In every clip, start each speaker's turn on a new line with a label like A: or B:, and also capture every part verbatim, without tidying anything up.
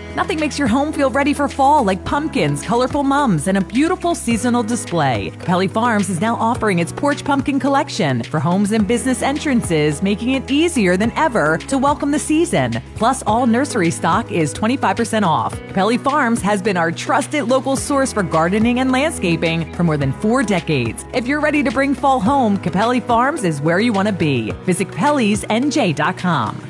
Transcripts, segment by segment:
A: Nothing makes your home feel ready for fall like pumpkins, colorful mums, and a beautiful seasonal display. Capelli Farms is now offering its Porch Pumpkin Collection for homes and business entrances, making it easier than ever to welcome the season. Plus, all nursery stock is twenty-five percent off. Capelli Farms has been our trusted local source for gardening and landscaping for more than four decades. If you're ready to bring fall home, Capelli Farms is where you want to be. Visit capellis n j dot com.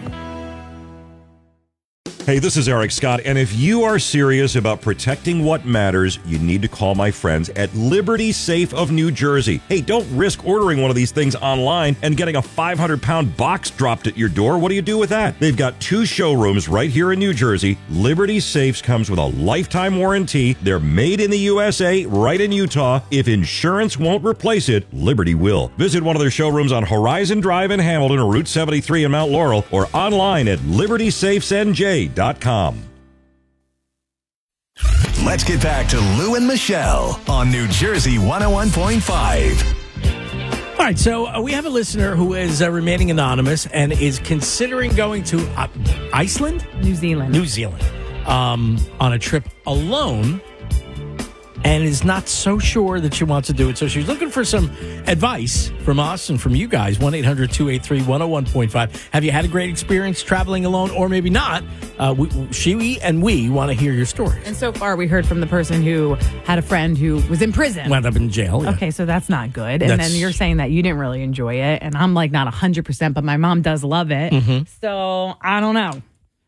B: Hey, this is Eric Scott, and if you are serious about protecting what matters, you need to call my friends at Liberty Safe of New Jersey. Hey, don't risk ordering one of these things online and getting a five hundred pound box dropped at your door. What do you do with that? They've got two showrooms right here in New Jersey. Liberty Safes comes with a lifetime warranty. They're made in the U S A, right in Utah. If insurance won't replace it, Liberty will. Visit one of their showrooms on Horizon Drive in Hamilton or Route seventy-three in Mount Laurel, or online at liberty safes n j dot com.
C: Let's get back to Lou and Michelle on New Jersey one oh one point five.
D: All right, so uh, we have a listener who is uh, remaining anonymous and is considering going to uh, Iceland?
A: New Zealand.
D: New Zealand. Um, on a trip alone, and is not so sure that she wants to do it. So she's looking for some advice from us and from you guys. one eight hundred two eight three one oh one point five. Have you had a great experience traveling alone, or maybe not? Uh, we, she and we want to hear your stories.
A: And so far, we heard from the person who had a friend who was in prison.
D: Wound up in jail. Yeah.
A: Okay, so that's not good. And
D: That's-
A: then you're saying that you didn't really enjoy it. And I'm like, not one hundred percent, but my mom does love it.
D: Mhm.
A: So I don't know.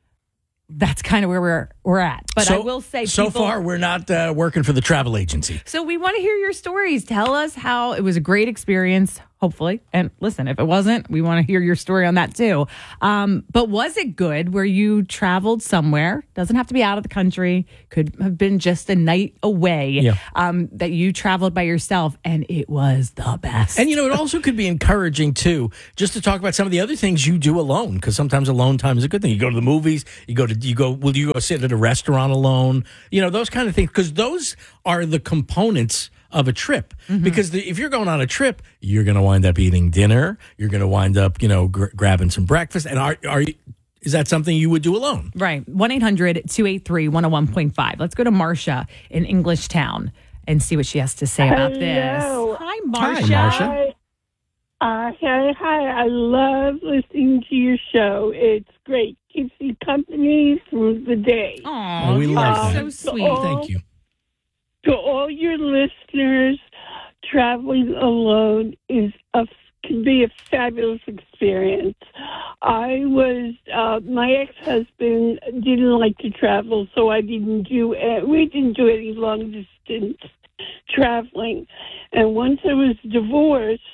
A: That's kind of where we're we're at. But
D: so,
A: I will say,
D: so
A: people,
D: far we're not uh, working for the travel agency.
A: So we want to hear your stories. Tell us how it was a great experience, hopefully. And listen, if it wasn't, we want to hear your story on that too. Um, but was it good where you traveled somewhere? Doesn't have to be out of the country. Could have been just a night away.
D: Yeah.
A: Um, that you traveled by yourself, and it was the best.
D: And, you know, it also could be encouraging, too, just to talk about some of the other things you do alone, because sometimes alone time is a good thing. You go to the movies, you go to, you go, will you go sit at a restaurant alone? You know, those kind of things, because those are the components of a trip.
A: Mm-hmm.
D: Because the, if you're going on a trip, you're going to wind up eating dinner, you're going to wind up, you know, gr- grabbing some breakfast. And are, are you, is that something you would do alone?
A: Right. one eight hundred two eight three one oh one point five. Let's go to Marcia in English Town and see what she has to say about this.
E: Hello.
A: Hi, Marcia.
D: Hi, Marcia.
E: Hi. Uh, hi, hi. I love listening to your show. It's great. Keeps you company through the day.
A: Aw,
D: Oh, we
A: you
D: love
A: are
D: that.
A: so sweet.
E: Oh.
D: Thank you.
E: To all your listeners, traveling alone is a can be a fabulous experience. I was uh, my ex-husband didn't like to travel, so I didn't do uh, we didn't do any long distance traveling. And once I was divorced,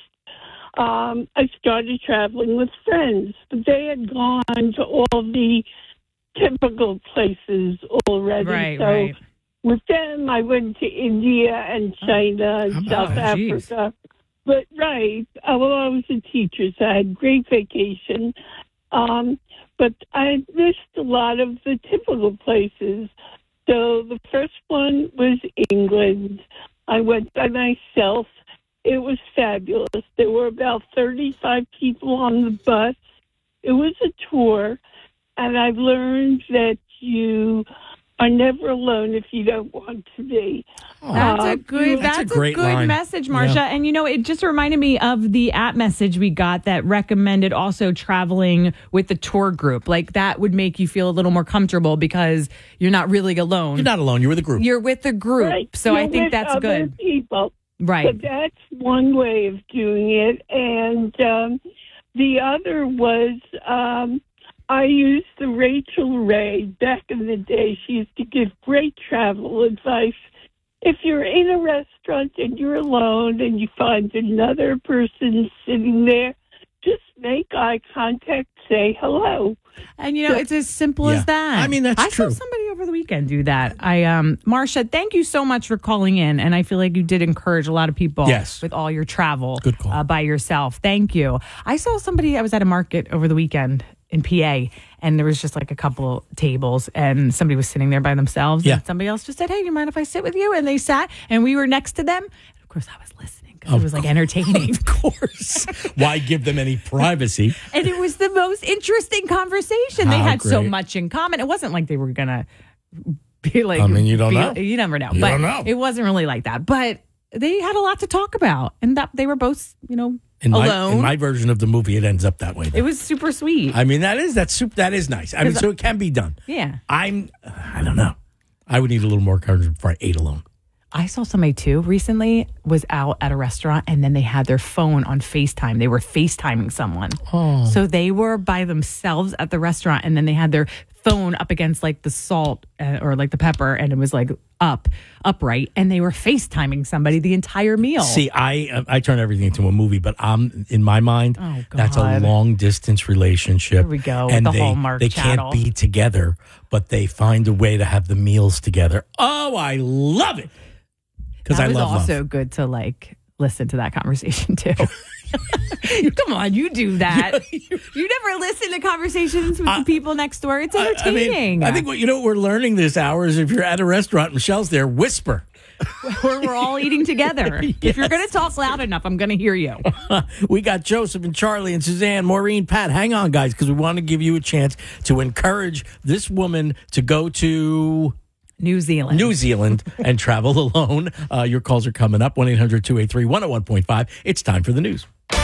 E: um, I started traveling with friends, but they had gone to all the typical places already.
A: Right,
E: so
A: right.
E: with them, I went to India and China and
D: How
E: South
D: about-
A: geez.
E: Africa. But, right, uh, well, I was a teacher, so I had great vacation. Um, but I missed a lot of the typical places. So the first one was England. I went by myself. It was fabulous. There were about thirty-five people on the bus. It was a tour, and I've learned that you are never alone if you don't want to be.
A: That's
E: Uh,
A: a good.
D: That's
A: That's,
D: a
A: a,
D: great
A: good
D: line.
A: message, Marcia.
D: Yeah.
A: And you know, it just reminded me of the app message we got that recommended also traveling with the tour group. Like that would make you feel a little more comfortable because you're not really alone.
D: You're not alone. You're with a group.
A: You're with the group,
E: Right.
A: so I
E: You're
A: think
E: with
A: that's
E: other
A: good.
E: people.
A: Right.
E: So that's one way of doing it. And um, the other was um, I used the Rachel Ray back in the day. She used to give great travel advice. If you're in a restaurant and you're alone and you find another person sitting there, just make eye contact, say hello.
A: And you know, it's as simple
D: Yeah.
A: as that.
D: I mean, that's
A: I
D: true.
A: saw somebody over the weekend do that. I um Marcia, thank you so much for calling in, and I feel like you did encourage a lot of people
D: Yes.
A: with all your travel
D: Good call.
A: Uh, by yourself. Thank you. I saw somebody, I was at a market over the weekend in P A, and there was just like a couple tables, and somebody was sitting there by themselves.
D: Yeah.
A: And somebody else just said, "Hey, do you mind if I sit with you?" And they sat, and we were next to them. And of course, I was listening because
D: Of
A: it was like entertaining.
D: Of course. Why give them any privacy?
A: And it was the most interesting conversation. They
D: How
A: had so
D: great.
A: much in common. It wasn't like they were going to be like.
D: I mean, you don't
A: be,
D: know.
A: You never know.
D: You
A: but
D: don't know.
A: It wasn't really like that. But they had a lot to talk about, and that they were both, you know,
D: In my,
A: alone.
D: in my version of the movie, it ends up that way. Though.
A: It was super sweet.
D: I mean, that is that's super, that is nice. I mean, so it can be done.
A: Yeah.
D: I'm. I don't know. I would need a little more courage before I ate alone.
A: I saw somebody too recently was out at a restaurant and then they had their phone on FaceTime. They were FaceTiming someone.
D: Oh.
A: So they were by themselves at the restaurant and then they had their phone up against like the salt uh, or like the pepper and it was like up, upright. And they were FaceTiming somebody the entire meal.
D: See, I I turn everything into a movie, but I'm in my mind,
A: Oh,
D: that's a
A: God.
D: long distance relationship.
A: Here we go,
D: And
A: the
D: they,
A: Hallmark
D: they
A: Channel.
D: can't be together, but they find a way to have the meals together. Oh, I love it. Because
A: that
D: I
A: was
D: love
A: also
D: love.
A: good to like listen to that conversation too. Come on, you do that. You never listen to conversations with the people next door. It's
D: I- I,
A: entertaining.
D: mean, I think what you know what we're learning this hour is if you're at a restaurant, Michelle's there, whisper.
A: Where we're all eating together. If you're going to talk loud enough, I'm going to hear you.
D: We got Joseph and Charlie and Suzanne, Maureen, Pat. Hang on, guys, because we want to give you a chance to encourage this woman to go to
A: New Zealand.
D: New Zealand and travel alone. Uh, your calls are coming up. one eight hundred two eight three one oh one point five. It's time for the news.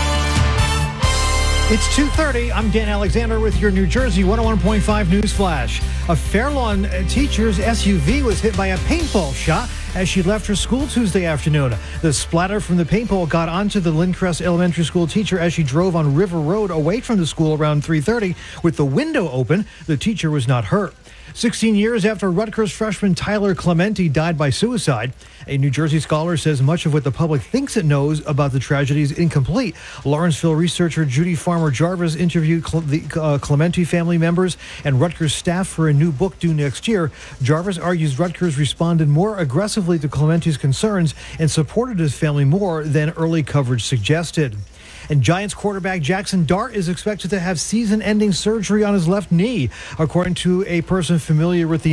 F: It's two thirty. I'm Dan Alexander with your New Jersey one oh one point five News Flash. A Fair Lawn teacher's S U V was hit by a paintball shot as she left her school Tuesday afternoon. The splatter from the paintball got onto the Lindcrest Elementary School teacher as she drove on River Road away from the school around three thirty. With the window open, the teacher was not hurt. sixteen years after Rutgers freshman Tyler Clementi died by suicide, a New Jersey scholar says much of what the public thinks it knows about the tragedy is incomplete. Lawrenceville researcher Judy Farmer Jarvis interviewed Cle- the uh, Clementi family members and Rutgers staff for a new book due next year. Jarvis argues Rutgers responded more aggressively to Clementi's concerns and supported his family more than early coverage suggested. And Giants quarterback Jackson Dart is expected to have season-ending surgery on his left knee, according to a person familiar with the